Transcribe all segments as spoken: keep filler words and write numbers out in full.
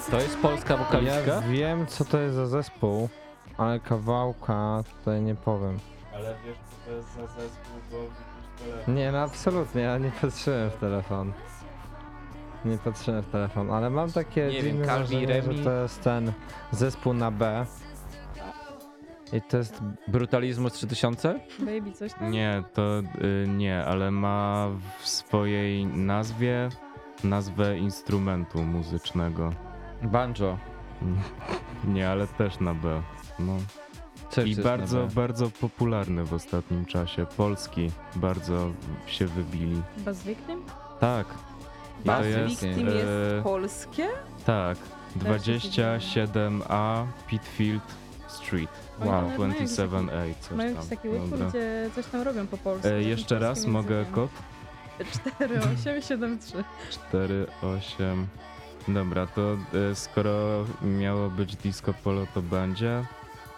To jest polska wokalistka? Ja wiem, co to jest za zespół, ale kawałka tutaj nie powiem. Ale wiesz, co to jest za zespół, bo widzisz telefon. Nie, no absolutnie, ja nie patrzyłem w telefon. Nie patrzyłem w telefon, ale mam takie Nie wiem, dziwne Calvi, wrażenie, Remi. że to jest ten zespół na B. I to jest... Brutalizmus trzy tysiące? Baby, coś tam? Nie, to y, nie, ale ma w swojej nazwie nazwę instrumentu muzycznego. Banjo. Nie, ale też na B. No. Też I jest bardzo, na B. bardzo popularny w ostatnim czasie. Polski bardzo się wybili. Buzz Victim? Tak. I Buzz to jest, Victim jest e, polskie? tak. dwadzieścia siedem A Pitfield Street. Oni Wow, nawet mają jakiś dwadzieścia siedem A, coś Mają tam. jakiś taki utwór, Dobra. gdzie coś tam robią po polsku. E, takim jeszcze raz polskim mogę językiem. kod? cztery osiem siedem trzy. cztery osiem. Dobra, to e, skoro miało być disco polo, to będzie. E,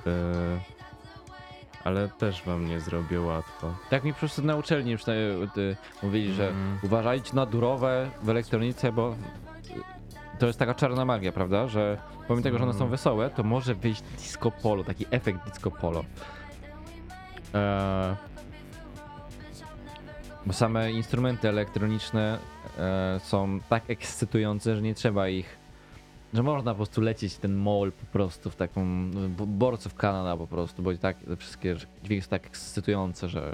ale też wam nie zrobię łatwo. Tak mi po prostu na uczelni już y, mówili, że Mm. uważajcie na durowe w elektronice, bo y, to jest taka czarna magia, prawda? Że pomimo tego, że one są Mm. wesołe, to może wyjść disco polo, taki efekt disco polo. Eee, bo same instrumenty elektroniczne e, są tak ekscytujące, że nie trzeba ich, że można po prostu lecieć ten mol po prostu w taką b- borców Kanada po prostu, bo i tak te wszystkie dźwięki są tak ekscytujące, że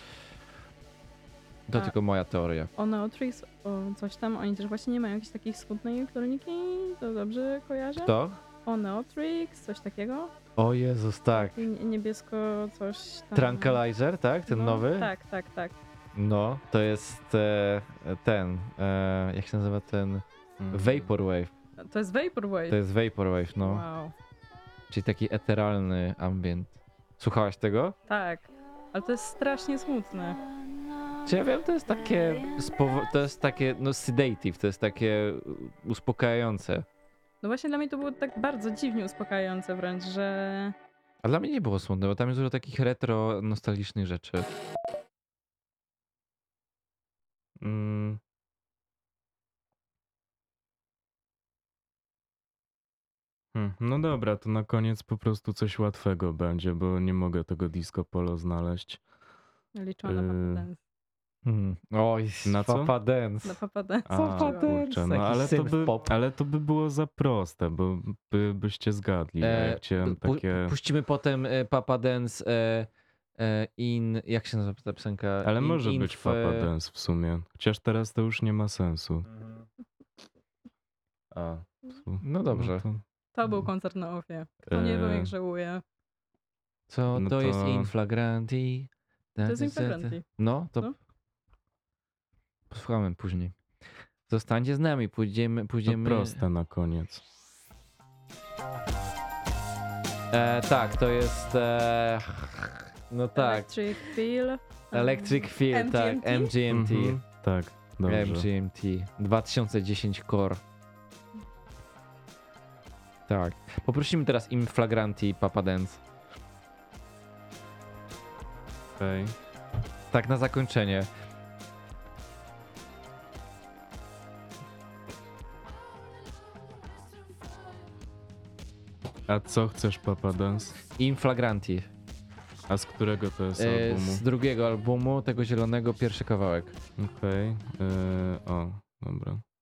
to A- tylko moja teoria. Oneotrix, o coś tam, oni też właśnie nie mają jakiejś takiej smutnej elektroniki, to dobrze kojarzę? Kto? Oneotrix, coś takiego? O Jezus, tak. I niebiesko coś tam. Tranquilizer, tak? Ten No, nowy? Tak, tak, tak. No, to jest e, ten, e, jak się nazywa ten? Mm. Vaporwave. To jest Vaporwave. To jest Vaporwave, no. Wow. Czyli taki eteralny ambient. Słuchałaś tego? Tak, ale to jest strasznie smutne. Czy ja wiem, to jest takie, spowo- to jest takie, no sedative, to jest takie uspokajające. No właśnie dla mnie to było tak bardzo dziwnie uspokajające wręcz, że... A dla mnie nie było smutne, bo tam jest dużo takich retro, nostalgicznych rzeczy. Mm. Hmm, no dobra, to na koniec po prostu coś łatwego będzie, bo nie mogę tego disco polo znaleźć. Liczona na Yy, Papa Dance. Hmm. Oj, Na co? Papa Dance. Na Papa Dance. A, Papa kurczę, Taki no ale to, synth by, pop. ale to by było za proste, bo by, byście zgadli. a E, Ja chciałem pu- takie... Puścimy potem e, Papa Dance e, e, in, jak się nazywa ta piosenka? Ale in, może in być w- Papa Dance w sumie. Chociaż teraz to już nie ma sensu. A, Su- no dobrze. to, To był koncert na ofie. Kto nie był, E, jak żałuje. Co No to jest to- inflagranti? To jest inflagranti. No, to No. posłuchamy później. Zostańcie z nami, pójdziemy... to pójdziemy... proste na koniec. E, tak, to jest... E, no tak, Electric Feel. Electric Feel, tak, M G M T? M G M T. Mhm, tak, dobrze. M G M T. dwa tysiące dziesięć Core. Tak. Poprosimy teraz Inflagranti Papa Dance. Okej. Tak na zakończenie. A co chcesz, Papa Dance? Inflagranti. A z którego to jest E, albumu? z drugiego albumu, tego zielonego, pierwszy kawałek. Okej. e, O, dobra.